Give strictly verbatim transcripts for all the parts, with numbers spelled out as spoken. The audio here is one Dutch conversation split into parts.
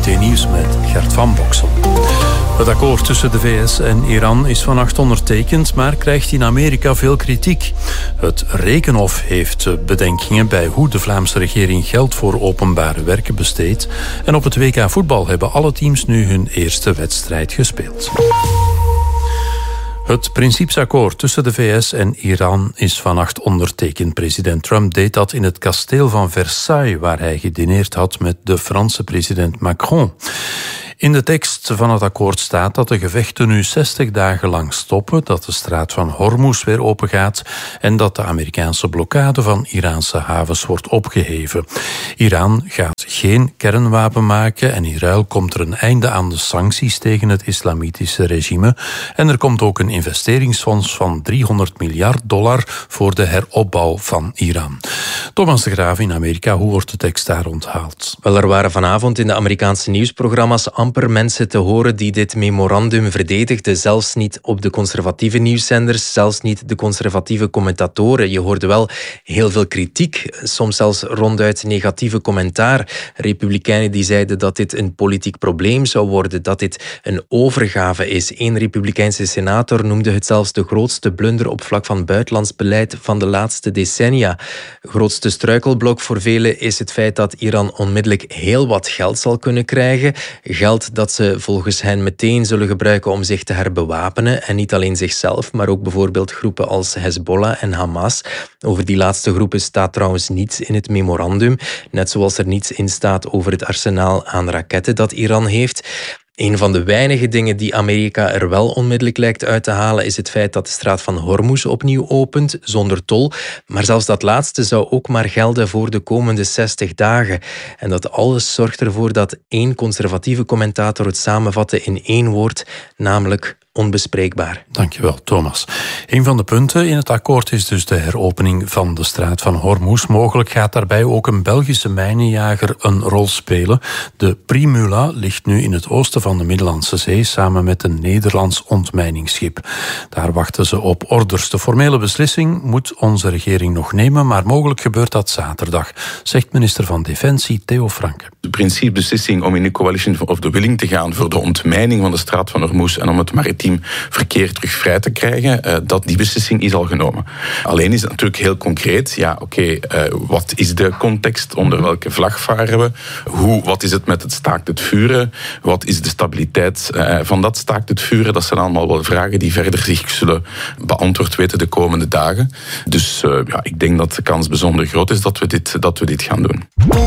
T Nieuws met Gert van Boksel. Het akkoord tussen de V S en Iran is vannacht ondertekend, maar krijgt in Amerika veel kritiek. Het Rekenhof heeft bedenkingen bij hoe de Vlaamse regering geld voor openbare werken besteedt. En op het W K voetbal hebben alle teams nu hun eerste wedstrijd gespeeld. Het principesakkoord tussen de V S en Iran is vannacht ondertekend. President Trump deed dat in het kasteel van Versailles, waar hij gedineerd had met de Franse president Macron. In de tekst van het akkoord staat dat de gevechten nu zestig dagen lang stoppen, dat de straat van Hormuz weer opengaat en dat de Amerikaanse blokkade van Iraanse havens wordt opgeheven. Iran gaat geen kernwapen maken en in ruil komt er een einde aan de sancties tegen het islamitische regime. En er komt ook een investeringsfonds van driehonderd miljard dollar voor de heropbouw van Iran. Thomas de Graaf in Amerika, hoe wordt de tekst daar onthaald? Wel, er waren vanavond in de Amerikaanse nieuwsprogramma's amper mensen te horen die dit memorandum verdedigden. Zelfs niet op de conservatieve nieuwszenders, zelfs niet de conservatieve commentatoren. Je hoorde wel heel veel kritiek, soms zelfs ronduit negatieve commentaar. Republikeinen die zeiden dat dit een politiek probleem zou worden, dat dit een overgave is. Eén republikeinse senator noemde het zelfs de grootste blunder op vlak van buitenlands beleid van de laatste decennia. Grootste struikelblok voor velen is het feit dat Iran onmiddellijk heel wat geld zal kunnen krijgen. Geld dat ze volgens hen meteen zullen gebruiken om zich te herbewapenen. En niet alleen zichzelf, maar ook bijvoorbeeld groepen als Hezbollah en Hamas. Over die laatste groepen staat trouwens niets in het memorandum. Net zoals er niets in staat over het arsenaal aan raketten dat Iran heeft. Een van de weinige dingen die Amerika er wel onmiddellijk lijkt uit te halen is het feit dat de straat van Hormuz opnieuw opent, zonder tol. Maar zelfs dat laatste zou ook maar gelden voor de komende zestig dagen. En dat alles zorgt ervoor dat één conservatieve commentator het samenvatte in één woord, namelijk onbespreekbaar. Dankjewel, Thomas. Een van de punten in het akkoord is dus de heropening van de straat van Hormuz. Mogelijk gaat daarbij ook een Belgische mijnenjager een rol spelen. De Primula ligt nu in het oosten van de Middellandse Zee samen met een Nederlands ontmijningsschip. Daar wachten ze op orders. De formele beslissing moet onze regering nog nemen, maar mogelijk gebeurt dat zaterdag, zegt minister van Defensie Theo Franke. De principebeslissing om in de coalition of the willing te gaan voor de ontmijning van de straat van Hormuz en om het maritiem verkeer terug vrij te krijgen, dat die beslissing is al genomen. Alleen is het natuurlijk heel concreet. Ja, oké, okay, uh, wat is de context? Onder welke vlag varen we? Hoe, wat is het met het staakt het vuren? Wat is de stabiliteit uh, van dat staakt het vuren? Dat zijn allemaal wel vragen die verder zich zullen beantwoord weten de komende dagen. Dus uh, ja, ik denk dat de kans bijzonder groot is dat we dit, dat we dit gaan doen.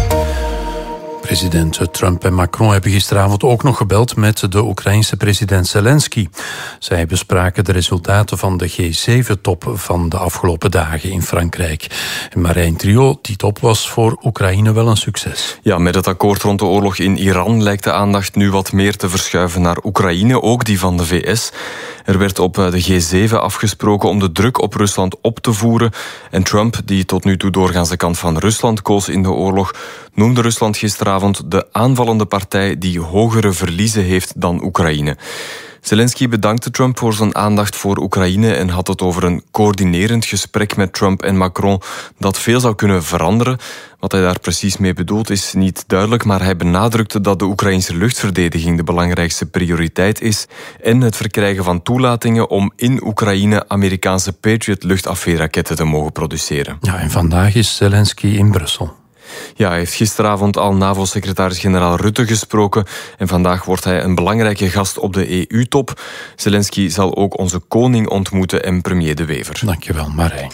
President Trump en Macron hebben gisteravond ook nog gebeld met de Oekraïense president Zelensky. Zij bespraken de resultaten van de G zeven top van de afgelopen dagen in Frankrijk. En Marijn Trio, die top was voor Oekraïne wel een succes. Ja, met het akkoord rond de oorlog in Iran lijkt de aandacht nu wat meer te verschuiven naar Oekraïne, ook die van de V S. Er werd op de G zeven afgesproken om de druk op Rusland op te voeren. En Trump, die tot nu toe doorgaans de kant van Rusland koos in de oorlog, noemde Rusland gisteravond de aanvallende partij die hogere verliezen heeft dan Oekraïne. Zelensky bedankte Trump voor zijn aandacht voor Oekraïne en had het over een coördinerend gesprek met Trump en Macron dat veel zou kunnen veranderen. Wat hij daar precies mee bedoelt is niet duidelijk, maar hij benadrukte dat de Oekraïnse luchtverdediging de belangrijkste prioriteit is en het verkrijgen van toelatingen om in Oekraïne Amerikaanse Patriot luchtafweerraketten te mogen produceren. Ja, en vandaag is Zelensky in Brussel. Ja, hij heeft gisteravond al NAVO-secretaris-generaal Rutte gesproken en vandaag wordt hij een belangrijke gast op de E U-top. Zelensky zal ook onze koning ontmoeten en premier De Wever. Dankjewel, Marijn.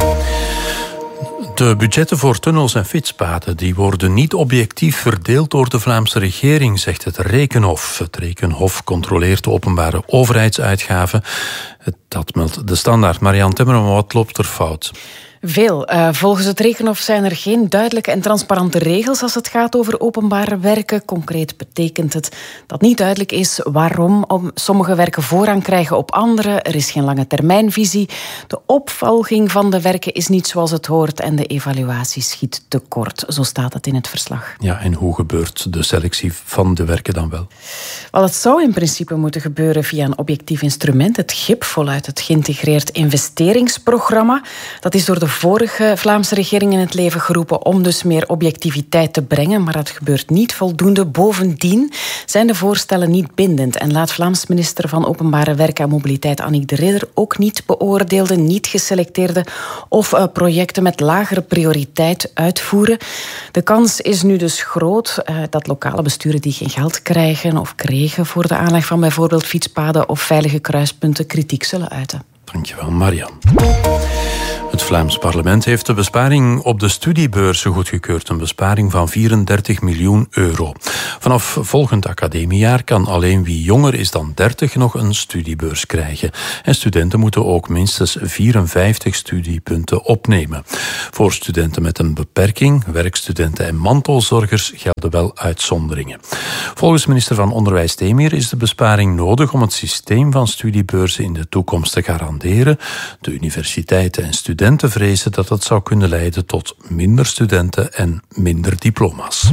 De budgetten voor tunnels en fietspaden die worden niet objectief verdeeld door de Vlaamse regering, zegt het Rekenhof. Het Rekenhof controleert de openbare overheidsuitgaven. Dat meldt de Standaard. Marianne Timmerman, wat loopt er fout? Veel. Uh, volgens het Rekenhof zijn er geen duidelijke en transparante regels als het gaat over openbare werken. Concreet betekent het dat niet duidelijk is waarom om sommige werken voorrang krijgen op andere. Er is geen lange termijnvisie. De opvolging van de werken is niet zoals het hoort en de evaluatie schiet tekort. Zo staat het in het verslag. Ja, en hoe gebeurt de selectie van de werken dan wel? Wel, het zou in principe moeten gebeuren via een objectief instrument, het G I P, voluit het geïntegreerd investeringsprogramma. Dat is door de vorige Vlaamse regering in het leven geroepen om dus meer objectiviteit te brengen, maar dat gebeurt niet voldoende. Bovendien zijn de voorstellen niet bindend en laat Vlaams minister van Openbare Werken en Mobiliteit Annick de Ridder ook niet beoordeelde, niet geselecteerde of uh, projecten met lagere prioriteit uitvoeren. De kans is nu dus groot uh, dat lokale besturen die geen geld krijgen of kregen voor de aanleg van bijvoorbeeld fietspaden of veilige kruispunten kritiek zullen uiten. Dankjewel, Marian. Het Vlaams parlement heeft de besparing op de studiebeurzen goedgekeurd. Een besparing van vierendertig miljoen euro. Vanaf volgend academiejaar kan alleen wie jonger is dan dertig nog een studiebeurs krijgen. En studenten moeten ook minstens vierenvijftig studiepunten opnemen. Voor studenten met een beperking, werkstudenten en mantelzorgers gelden wel uitzonderingen. Volgens minister van Onderwijs Demir is de besparing nodig om het systeem van studiebeurzen in de toekomst te garanderen. De universiteiten en studenten Studenten vrezen dat het zou kunnen leiden tot minder studenten en minder diploma's.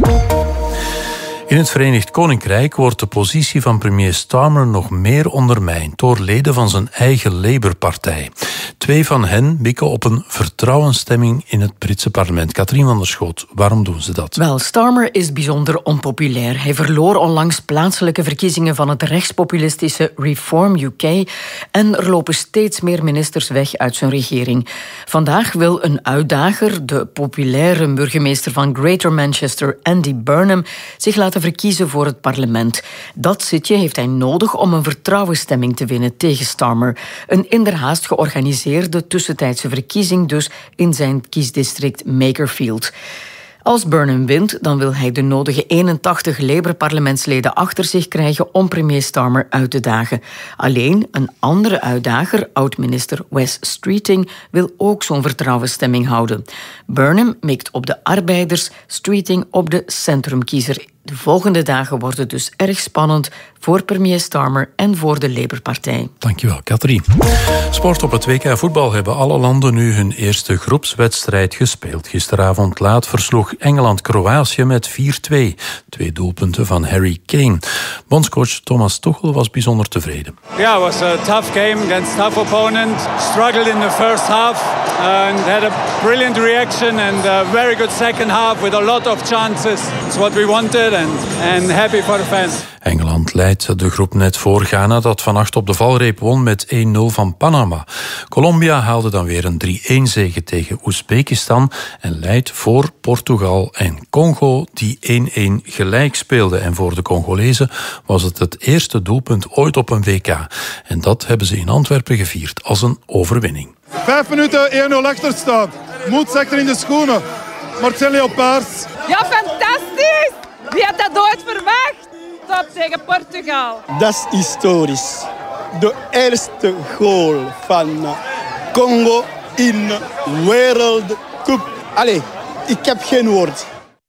In het Verenigd Koninkrijk wordt de positie van premier Starmer nog meer ondermijnd door leden van zijn eigen Labour-partij. Twee van hen mikken op een vertrouwensstemming in het Britse parlement. Katrien van der Schoot, waarom doen ze dat? Wel, Starmer is bijzonder onpopulair. Hij verloor onlangs plaatselijke verkiezingen van het rechtspopulistische Reform U K en er lopen steeds meer ministers weg uit zijn regering. Vandaag wil een uitdager, de populaire burgemeester van Greater Manchester, Andy Burnham, zich laten verkiezen voor het parlement. Dat zitje heeft hij nodig om een vertrouwensstemming te winnen tegen Starmer. Een inderhaast georganiseerde tussentijdse verkiezing dus in zijn kiesdistrict Makerfield. Als Burnham wint, dan wil hij de nodige eenentachtig Labour-parlementsleden achter zich krijgen om premier Starmer uit te dagen. Alleen een andere uitdager, oud-minister Wes Streeting, wil ook zo'n vertrouwensstemming houden. Burnham mikt op de arbeiders, Streeting op de centrumkiezer. De volgende dagen worden dus erg spannend voor premier Starmer en voor de Labour-partij. Dankjewel, Katrien. Sport op het W K voetbal hebben alle landen nu hun eerste groepswedstrijd gespeeld. Gisteravond laat versloeg Engeland Kroatië met vier twee. Twee doelpunten van Harry Kane. Bondscoach Thomas Tuchel was bijzonder tevreden. Yeah, it was a tough game against tough opponent. Struggled in the first half and had a brilliant reaction and a very good second half with a lot of chances. It's what we wanted. And happy for the fans. Engeland leidt de groep net voor Ghana, dat vannacht op de valreep won met één nul van Panama. Colombia haalde dan weer een drie-een zege tegen Oezbekistan en leidt voor Portugal en Congo, die één-één gelijk speelden. En voor de Congolezen was het het eerste doelpunt ooit op een W K. En dat hebben ze in Antwerpen gevierd als een overwinning. Vijf minuten één nul achterstand. Moed zegt er in de schoenen. Marcel Leopards. Ja, fantastisch! Wie had dat ooit verwacht? Top tegen Portugal. Dat is historisch. De eerste goal van Congo in World Cup. Allee, ik heb geen woord.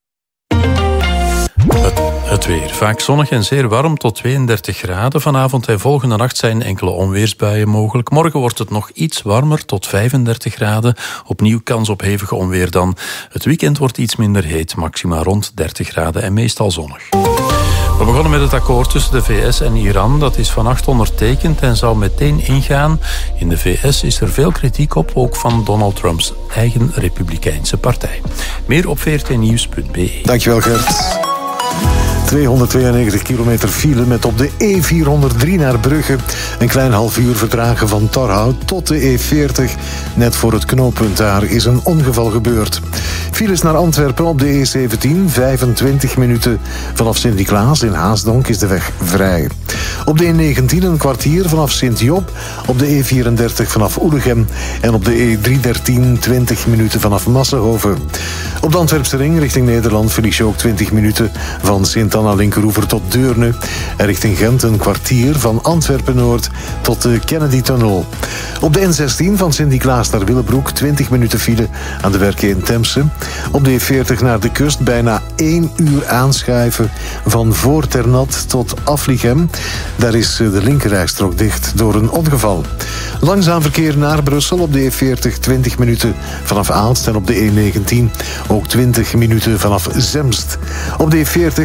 Het, het weer. Vaak zonnig en zeer warm tot tweeëndertig graden. Vanavond en volgende nacht zijn enkele onweersbuien mogelijk. Morgen wordt het nog iets warmer tot vijfendertig graden. Opnieuw kans op hevige onweer dan. Het weekend wordt iets minder heet. Maxima rond dertig graden en meestal zonnig. We begonnen met het akkoord tussen de V S en Iran. Dat is vannacht ondertekend en zou meteen ingaan. In de V S is er veel kritiek op, ook van Donald Trumps eigen Republikeinse partij. Meer op v r t nieuws punt b e. Dankjewel, Gert. tweehonderdtweeënnegentig kilometer file met op de E vierhonderddrie naar Brugge een klein half uur vertragen van Torhout tot de E veertig. Net voor het knooppunt daar is een ongeval gebeurd. Files naar Antwerpen op de E zeventien, vijfentwintig minuten. Vanaf Sint-Niklaas in Haasdonk is de weg vrij. Op de E negentien een kwartier vanaf Sint-Job. Op de E vierendertig vanaf Oelegem. En op de E driehonderddertien twintig minuten vanaf Massenhoven. Op de Antwerpse ring richting Nederland verlies je ook twintig minuten van Sint-Anna Linkeroever tot Deurne. En richting Gent een kwartier van Antwerpen-Noord tot de Kennedy-tunnel. Op de N zestien van Sint-Niklaas naar Willebroek twintig minuten file aan de werken in Temse. Op de E veertig naar de kust bijna één uur aanschuiven van voor Ternat tot Aflichem. Daar is de linkerrijstrook dicht door een ongeval. Langzaam verkeer naar Brussel op de E veertig twintig minuten vanaf Aalst en op de E negentien ook twintig minuten vanaf Zemst. Op de E veertig tussen Haag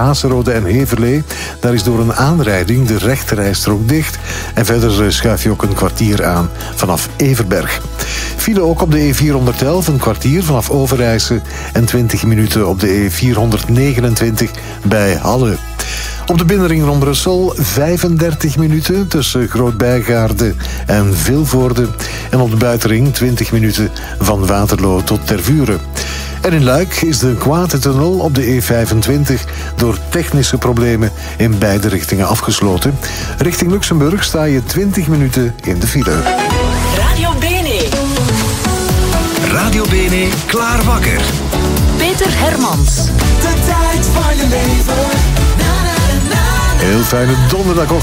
Aasserode en Heverlee. Daar is door een aanrijding de rechterrijstrook dicht. En verder schuif je ook een kwartier aan vanaf Everberg. File ook op de E vierhonderdelf, een kwartier vanaf Overijse. En twintig minuten op de E vierhonderdnegenentwintig bij Halle. Op de binnenring rond Brussel vijfendertig minuten tussen Groot-Bijgaarde en Vilvoorde. En op de buitenring twintig minuten van Waterloo tot Tervuren. En in Luik is de Kwaadtunnel op de E vijfentwintig door technische problemen in beide richtingen afgesloten. Richting Luxemburg sta je twintig minuten in de file. Radio Bene. Radio Bene, klaar wakker. Peter Hermans. De tijd van je leven. Heel fijne donderdag.